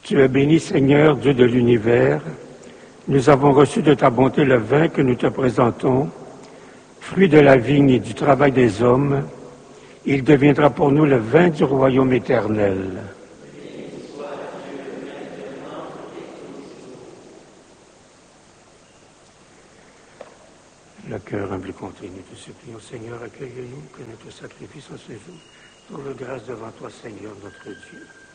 Tu es béni, Seigneur, Dieu de l'univers. Nous avons reçu de ta bonté le vin que nous te présentons, fruit de la vigne et du travail des hommes. Il deviendra pour nous le vin du royaume éternel. Le cœur humble et contrit, nous te supplions, Seigneur, accueille-nous, que notre sacrifice en ce jour trouve grâce devant toi, Seigneur, notre Dieu.